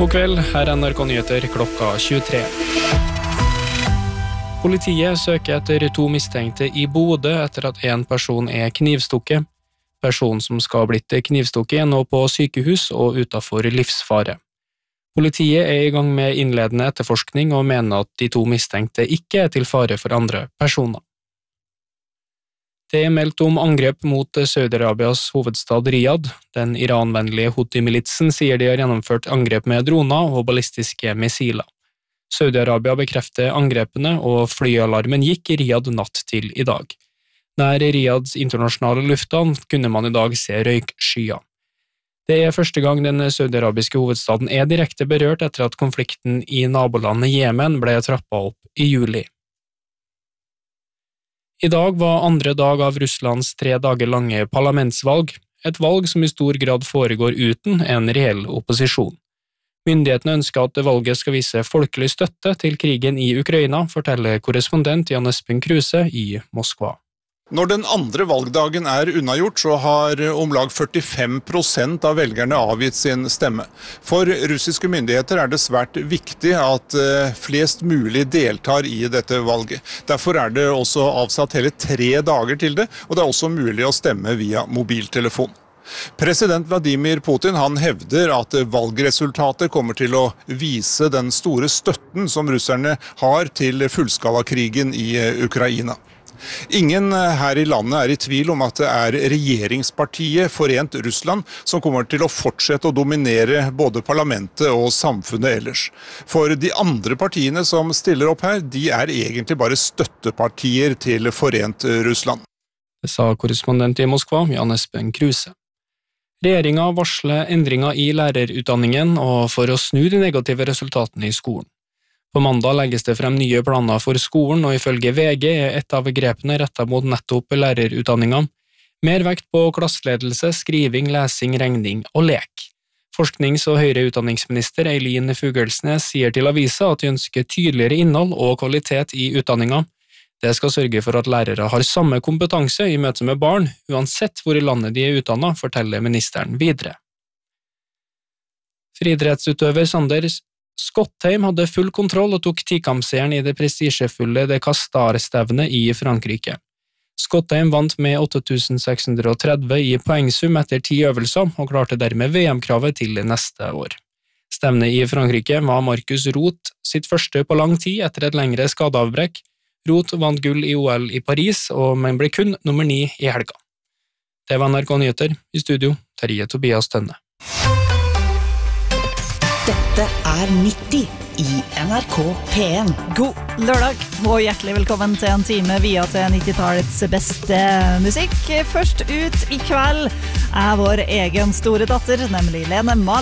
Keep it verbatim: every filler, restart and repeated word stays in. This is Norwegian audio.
God kveld, her er N R K Nyheter klokka tjuetre. Politiet søker etter to mistenkte i Bodø etter at en person er knivstukket. Personen som skal ha blitt knivstukket er nå på sykehus og utenfor livsfare. Politiet er i gang med innledende etterforskning og mener at de to mistenkte ikke er til fare for andre personer. Det er meldt om angrep mot Saudi-Arabias hovedstad Riyadh. Den iranvennlige Houthi-militsen sier de har gjennomført angrep med droner og ballistiske missiler. Saudi-Arabia bekrefter angrepene, og flyalarmen gikk i Riyadh natt til i dag. Nær Riyadhs internasjonale lufthavn kunne man i dag se røykskyer. Det er første gang den saudi-arabiske hovedstaden er direkte berørt etter at konflikten i nabolandet Jemen ble trappet opp i juli. I dag var andre dag av Russlands tre dager lange parlamentsvalg, et valg som i stor grad foregår uten en reell opposisjon. Myndighetene ønsker at valget skal vise folkelig støtte til krigen i Ukraina, forteller korrespondent Jan Espen Kruse i Moskva. Når den andre valgdagen er unnagjort, så har om lag førtifem prosent av velgerne avgitt sin stemme. For russiske myndigheter er det svært viktig at flest mulig deltar i dette valget. Derfor er det også avsatt hele tre dager til det, og det er også mulig å stemme via mobiltelefon. President Vladimir Putin han hevder at valgresultatet kommer til å vise den store støtten som russerne har til fullskalakrigen i Ukraina. Ingen her i landet er i tvil om at det er regjeringspartiet Forent Russland som kommer til å fortsette å dominere både parlamentet og samfunnet ellers. For de andre partiene som stiller opp her, de er egentlig bare støttepartier til Forent Russland. Det sa korrespondent i Moskva, Jan Espen Kruse. Regjeringen varsler endringer i lærerutdanningen og for å snu de negative resultatene i skolen. På mandag legges det frem nye planer for skolen, og ifølge V G er et av grepene rettet mot nettopp lærerutdanningen. Mer vekt på klasseledelse, skriving, lesing, regning og lek. Forsknings- og høyere utdanningsminister Eileen Fugelsnes sier til avisa at de ønsker tydeligere innhold og kvalitet i utdanningen. Det skal sørge for at lærere har samme kompetanse i møte med barn, uansett hvor i landet de er utdannet, forteller ministeren videre. Friidrettsutøver Sander Skottheim hadde full kontroll og tok tikampseieren i det prestisjefulle Det Castar-stevnet i Frankrike. Skottheim vant med åtte tusen seks hundre tretti i poengsum etter ti øvelser og klarte dermed V M-kravet til neste år. Stevnet i Frankrike var Markus Roth sitt første på lang tid etter et lengre skadeavbrekk. Roth vant gull i O L i Paris, og men ble kun nummer ni i helga. Det var N R K Nyheter, i studio, Terje Tobias Tønne. Dette er nitti i N R K P en. God lørdag, og hjertelig velkommen til en time via til nittitallets beste musikk. Først ut i kveld er vår egen store datter, nemlig Lene Malin.